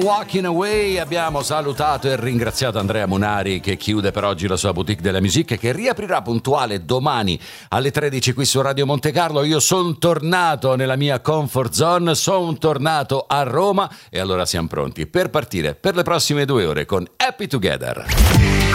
Walking Away, abbiamo salutato e ringraziato Andrea Munari che chiude per oggi la sua boutique della musique, che riaprirà puntuale domani alle 13 qui su Radio Monte Carlo. Io sono tornato nella mia comfort zone, sono tornato a Roma e allora siamo pronti per partire per le prossime 2 ore con Happy Together.